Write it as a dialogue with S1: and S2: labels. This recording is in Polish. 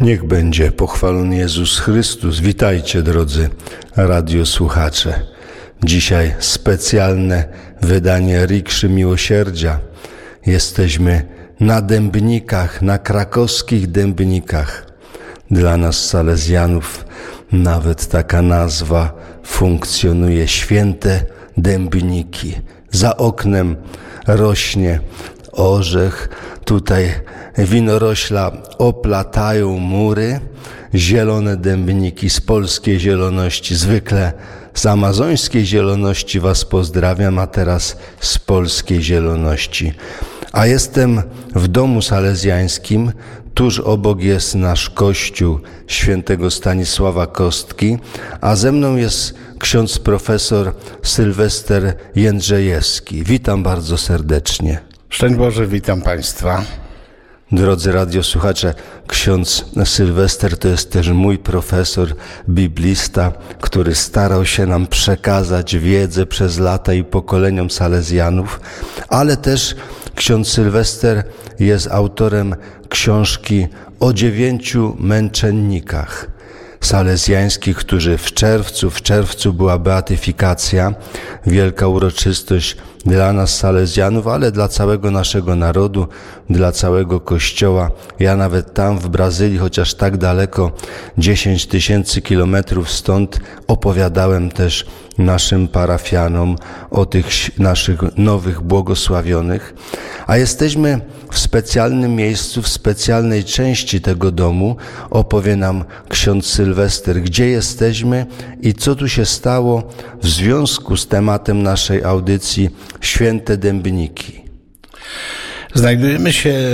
S1: Niech będzie pochwalony Jezus Chrystus. Witajcie, drodzy radiosłuchacze. Dzisiaj specjalne wydanie Rikszy Miłosierdzia. Jesteśmy na Dębnikach, na krakowskich Dębnikach. Dla nas, salezjanów, nawet taka nazwa funkcjonuje. Święte Dębniki. Za oknem rośnie orzech. Tutaj winorośla oplatają mury. Zielone dębniki z polskiej zieloności. Zwykle z amazońskiej zieloności was pozdrawiam, a teraz z polskiej zieloności. A jestem w domu salezjańskim. Tuż obok jest nasz kościół świętego Stanisława Kostki, a ze mną jest ksiądz profesor Sylwester Jędrzejewski. Witam bardzo serdecznie.
S2: Szczęść Boże, witam Państwa.
S1: Drodzy radiosłuchacze, ksiądz Sylwester to jest też mój profesor, biblista, który starał się nam przekazać wiedzę przez lata i pokoleniom salezjanów, ale też ksiądz Sylwester jest autorem książki o 9 męczennikach salezjańskich, którzy w czerwcu była beatyfikacja, wielka uroczystość dla nas salezjanów, ale dla całego naszego narodu, dla całego Kościoła. Ja nawet tam w Brazylii, chociaż tak daleko, 10 000 kilometrów stąd, opowiadałem też naszym parafianom o tych naszych nowych błogosławionych. A jesteśmy w specjalnym miejscu, w specjalnej części tego domu. Opowie nam ksiądz Sylwester, gdzie jesteśmy i co tu się stało w związku z tematem naszej audycji Święte Dębniki.
S2: Znajdujemy się